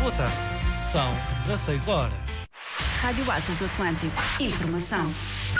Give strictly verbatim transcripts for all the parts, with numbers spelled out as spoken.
Boa tarde. São dezasseis horas. Rádio Asas do Atlântico. Informação.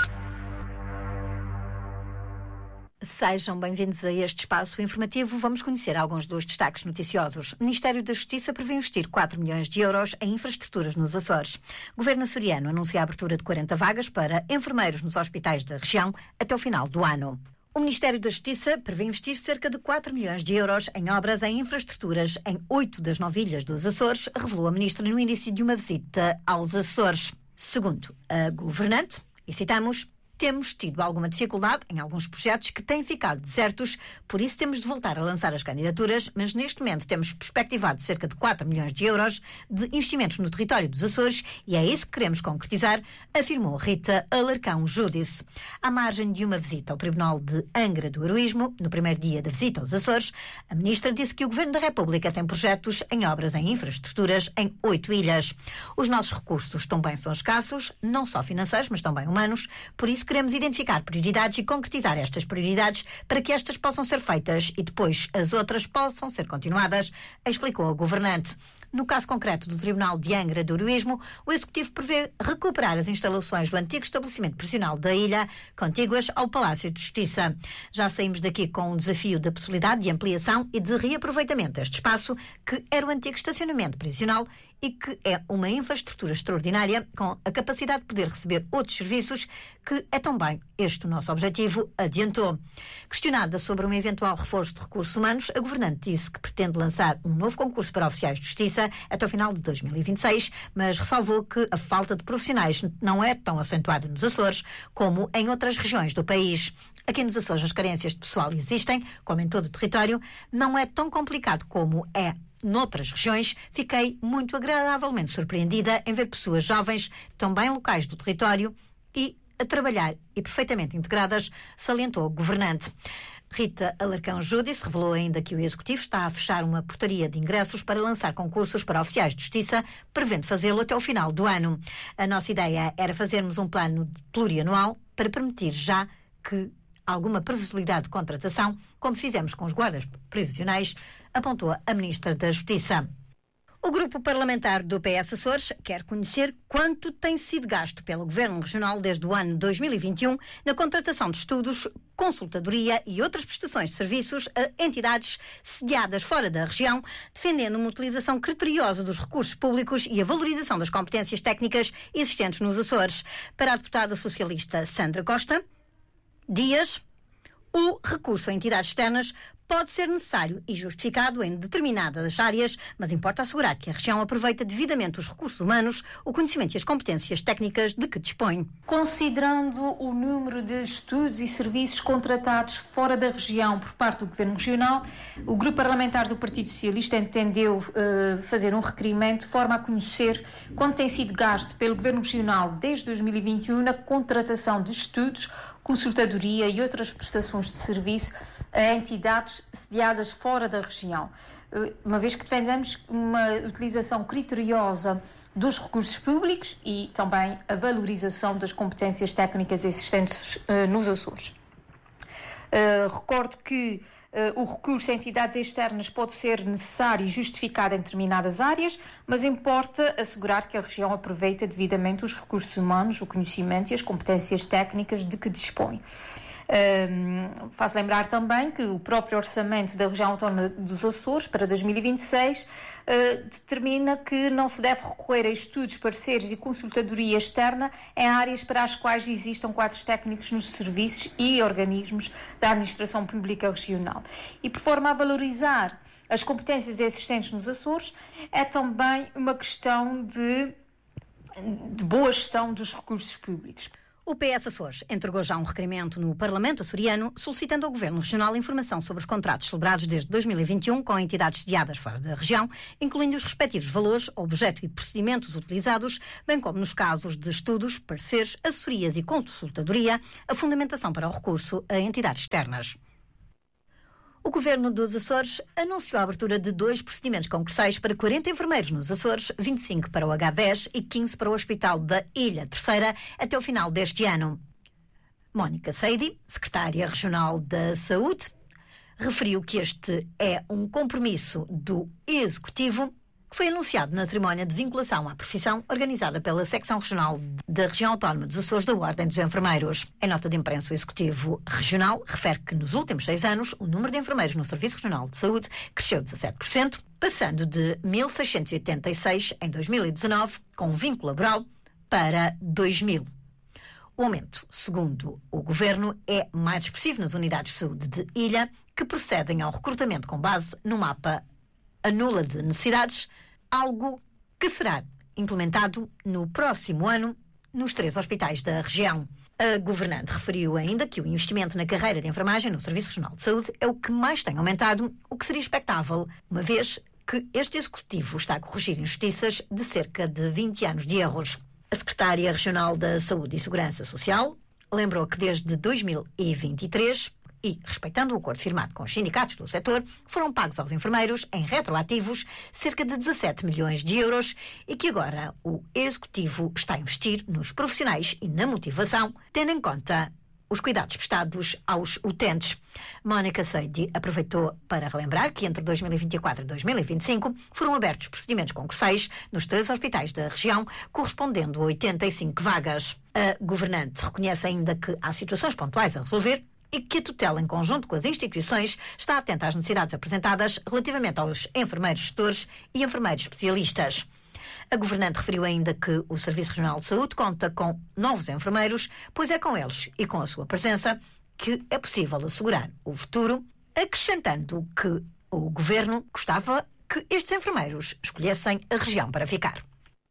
Sejam bem-vindos a este espaço informativo. Vamos conhecer alguns dos destaques noticiosos. O Ministério da Justiça prevê investir quatro milhões de euros em infraestruturas nos Açores. O Governo açoriano anuncia a abertura de quarenta vagas para enfermeiros nos hospitais da região até o final do ano. O Ministério da Justiça prevê investir cerca de quatro milhões de euros em obras em infraestruturas em oito das nove ilhas dos Açores, revelou a Ministra no início de uma visita aos Açores. Segundo a governante, e citamos: temos tido alguma dificuldade em alguns projetos que têm ficado desertos, por isso temos de voltar a lançar as candidaturas, mas neste momento temos perspectivado cerca de quatro milhões de euros de investimentos no território dos Açores e é isso que queremos concretizar, afirmou Rita Alarcão Júdice. À margem de uma visita ao Tribunal de Angra do Heroísmo, no primeiro dia da visita aos Açores, a Ministra disse que o Governo da República tem projetos em obras em infraestruturas em oito ilhas. Os nossos recursos também são escassos, não só financeiros, mas também humanos, por isso queremos identificar prioridades e concretizar estas prioridades para que estas possam ser feitas e depois as outras possam ser continuadas, explicou a governante. No caso concreto do Tribunal de Angra do Heroísmo, o Executivo prevê recuperar as instalações do antigo estabelecimento prisional da ilha, contíguas ao Palácio de Justiça. Já saímos daqui com o desafio da possibilidade de ampliação e de reaproveitamento deste espaço, que era o antigo estacionamento prisional e que é uma infraestrutura extraordinária com a capacidade de poder receber outros serviços, que é também este o nosso objetivo, adiantou. Questionada sobre um eventual reforço de recursos humanos, a governante disse que pretende lançar um novo concurso para oficiais de justiça até o final de dois mil e vinte e seis, mas ressalvou que a falta de profissionais não é tão acentuada nos Açores como em outras regiões do país. Aqui nos Açores as carências de pessoal existem, como em todo o território, não é tão complicado como é noutras regiões. Fiquei muito agradavelmente surpreendida em ver pessoas jovens, também locais do território, e a trabalhar e perfeitamente integradas, salientou a governante. Rita Alarcão Júdice revelou ainda que o Executivo está a fechar uma portaria de ingressos para lançar concursos para oficiais de justiça, prevendo fazê-lo até o final do ano. A nossa ideia era fazermos um plano plurianual para permitir já que alguma previsibilidade de contratação, como fizemos com os guardas prisionais, apontou a Ministra da Justiça. O grupo parlamentar do P S Açores quer conhecer quanto tem sido gasto pelo Governo Regional desde o ano dois mil e vinte e um na contratação de estudos, consultadoria e outras prestações de serviços a entidades sediadas fora da região, defendendo uma utilização criteriosa dos recursos públicos e a valorização das competências técnicas existentes nos Açores. Para a deputada socialista Sandra Costa Dias, o recurso a entidades externas pode ser necessário e justificado em determinadas áreas, mas importa assegurar que a região aproveita devidamente os recursos humanos, o conhecimento e as competências técnicas de que dispõe. Considerando o número de estudos e serviços contratados fora da região por parte do Governo Regional, o Grupo Parlamentar do Partido Socialista entendeu uh, fazer um requerimento de forma a conhecer quanto tem sido gasto pelo Governo Regional desde dois mil e vinte e um na contratação de estudos, consultadoria e outras prestações de serviço a entidades sediadas fora da região, uma vez que defendemos uma utilização criteriosa dos recursos públicos e também a valorização das competências técnicas existentes uh, nos Açores. Uh, recordo que Uh, o recurso a entidades externas pode ser necessário e justificado em determinadas áreas, mas importa assegurar que a região aproveita devidamente os recursos humanos, o conhecimento e as competências técnicas de que dispõe. Um, faço lembrar também que o próprio orçamento da região autónoma dos Açores para dois mil e vinte e seis uh, determina que não se deve recorrer a estudos, pareceres e consultadoria externa em áreas para as quais existam quadros técnicos nos serviços e organismos da administração pública regional. E por forma a valorizar as competências existentes nos Açores, é também uma questão de, de boa gestão dos recursos públicos. O P S Açores entregou já um requerimento no Parlamento açoriano solicitando ao Governo Regional informação sobre os contratos celebrados desde dois mil e vinte e um com entidades sediadas fora da região, incluindo os respectivos valores, objeto e procedimentos utilizados, bem como nos casos de estudos, pareceres, assessorias e consultadoria, a fundamentação para o recurso a entidades externas. O Governo dos Açores anunciou a abertura de dois procedimentos concursais para quarenta enfermeiros nos Açores, vinte e cinco para o agá dez e quinze para o Hospital da Ilha Terceira, até o final deste ano. Mónica Seidi, secretária regional da Saúde, referiu que este é um compromisso do Executivo que foi anunciado na cerimónia de vinculação à profissão organizada pela Secção Regional da Região Autónoma dos Açores da Ordem dos Enfermeiros. Em nota de imprensa, o Executivo Regional refere que nos últimos seis anos o número de enfermeiros no Serviço Regional de Saúde cresceu dezassete por cento, passando de mil seiscentos e oitenta e seis em dois mil e dezanove, com vínculo laboral, para dois mil. O aumento, segundo o Governo, é mais expressivo nas unidades de saúde de Ilha, que procedem ao recrutamento com base no mapa Anula de Necessidades, algo que será implementado no próximo ano nos três hospitais da região. A governante referiu ainda que o investimento na carreira de enfermagem no Serviço Regional de Saúde é o que mais tem aumentado, o que seria expectável, uma vez que este Executivo está a corrigir injustiças de cerca de vinte anos de erros. A Secretária Regional da Saúde e Segurança Social lembrou que desde dois mil e vinte e três, e respeitando o acordo firmado com os sindicatos do setor, foram pagos aos enfermeiros, em retroativos, cerca de dezassete milhões de euros e que agora o Executivo está a investir nos profissionais e na motivação, tendo em conta os cuidados prestados aos utentes. Mónica Seide aproveitou para relembrar que entre dois mil e vinte e quatro e dois mil e vinte e cinco foram abertos procedimentos concursais nos três hospitais da região, correspondendo a oitenta e cinco vagas. A governante reconhece ainda que há situações pontuais a resolver e que a tutela, em conjunto com as instituições, está atenta às necessidades apresentadas relativamente aos enfermeiros gestores e enfermeiros especialistas. A governante referiu ainda que o Serviço Regional de Saúde conta com novos enfermeiros, pois é com eles e com a sua presença que é possível assegurar o futuro, acrescentando que o Governo gostava que estes enfermeiros escolhessem a região para ficar.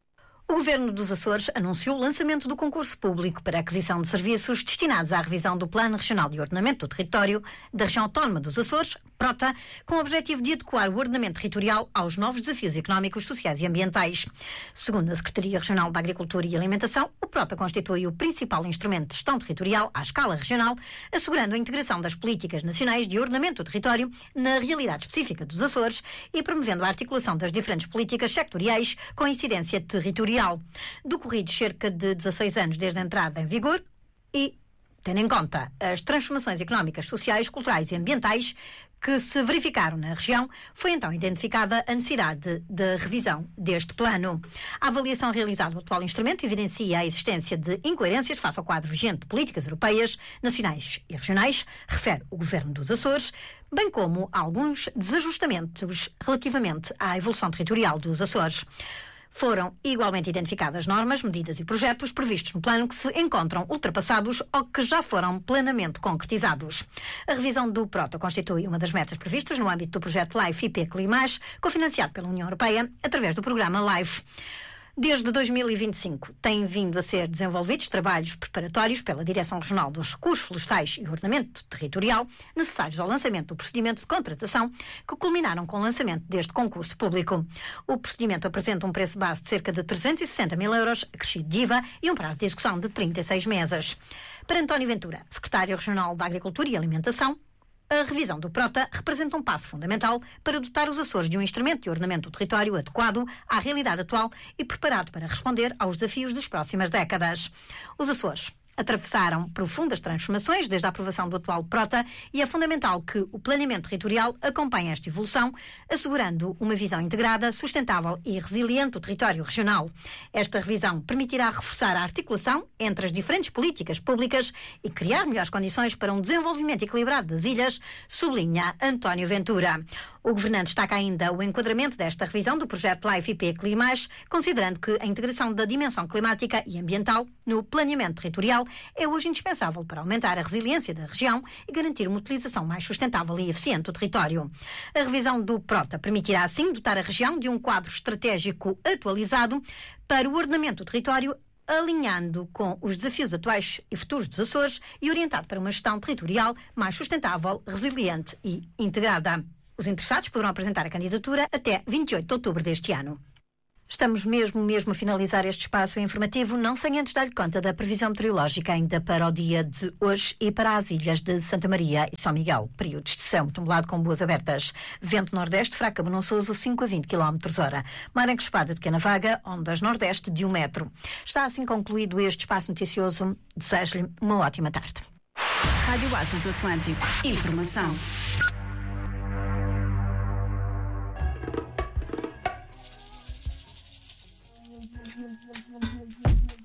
O Governo dos Açores anunciou o lançamento do concurso público para a aquisição de serviços destinados à revisão do Plano Regional de Ordenamento do Território da Região Autónoma dos Açores, PROTA, com o objetivo de adequar o ordenamento territorial aos novos desafios económicos, sociais e ambientais. Segundo a Secretaria Regional da Agricultura e Alimentação, o PROTA constitui o principal instrumento de gestão territorial à escala regional, assegurando a integração das políticas nacionais de ordenamento do território na realidade específica dos Açores e promovendo a articulação das diferentes políticas sectoriais com incidência territorial. Decorridos cerca de dezasseis anos desde a entrada em vigor e tendo em conta as transformações económicas, sociais, culturais e ambientais que se verificaram na região, foi então identificada a necessidade de revisão deste plano. A avaliação realizada do atual instrumento evidencia a existência de incoerências face ao quadro vigente de políticas europeias, nacionais e regionais, refere o Governo dos Açores, bem como alguns desajustamentos relativamente à evolução territorial dos Açores. Foram igualmente identificadas normas, medidas e projetos previstos no plano que se encontram ultrapassados ou que já foram plenamente concretizados. A revisão do PROTA constitui uma das metas previstas no âmbito do projeto LIFE I P Climas, cofinanciado pela União Europeia através do programa LIFE. Desde dois mil e vinte e cinco, têm vindo a ser desenvolvidos trabalhos preparatórios pela Direção Regional dos Recursos Florestais e Ordenamento Territorial, necessários ao lançamento do procedimento de contratação, que culminaram com o lançamento deste concurso público. O procedimento apresenta um preço base de cerca de trezentos e sessenta mil euros, acrescido de I V A e um prazo de execução de trinta e seis meses. Para António Ventura, Secretário Regional da Agricultura e Alimentação, a revisão do PROTA representa um passo fundamental para dotar os Açores de um instrumento de ordenamento do território adequado à realidade atual e preparado para responder aos desafios das próximas décadas. Os Açores atravessaram profundas transformações desde a aprovação do atual PROTA e é fundamental que o planeamento territorial acompanhe esta evolução, assegurando uma visão integrada, sustentável e resiliente do território regional. Esta revisão permitirá reforçar a articulação entre as diferentes políticas públicas e criar melhores condições para um desenvolvimento equilibrado das ilhas, sublinha António Ventura. O governante destaca ainda o enquadramento desta revisão do projeto LIFE I P Climas, considerando que a integração da dimensão climática e ambiental no planeamento territorial é hoje indispensável para aumentar a resiliência da região e garantir uma utilização mais sustentável e eficiente do território. A revisão do PROTA permitirá, assim, dotar a região de um quadro estratégico atualizado para o ordenamento do território, alinhando com os desafios atuais e futuros dos Açores e orientado para uma gestão territorial mais sustentável, resiliente e integrada. Os interessados poderão apresentar a candidatura até vinte e oito de outubro deste ano. Estamos mesmo, mesmo a finalizar este espaço informativo, não sem antes dar-lhe conta da previsão meteorológica ainda para o dia de hoje e para as ilhas de Santa Maria e São Miguel. Períodos de céu nublado com boas abertas. Vento nordeste fraco bonançoso cinco a vinte quilómetros hora. Mar encrespada de pequena vaga, ondas nordeste de um metro. Está assim concluído este espaço noticioso. Desejo-lhe uma ótima tarde. Rádio Açores do Atlântico. Informação.